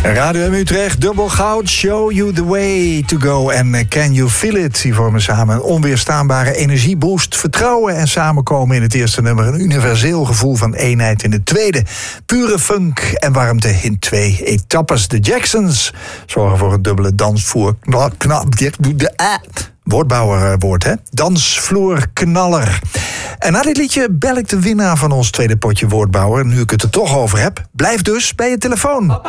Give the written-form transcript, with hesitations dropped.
Radio M Utrecht, dubbel goud, show you the way to go. En can you feel it? Die vormen samen een onweerstaanbare energieboost, vertrouwen en samenkomen in het eerste nummer. Een universeel gevoel van eenheid in het tweede. Pure funk en warmte in 2 etappes. De Jacksons zorgen voor een dubbele dansvloer. Woordbouwerwoord, hè? Dansvloerknaller. En na dit liedje bel ik de winnaar van ons tweede potje woordbouwer. Nu ik het er toch over heb, blijf dus bij je telefoon.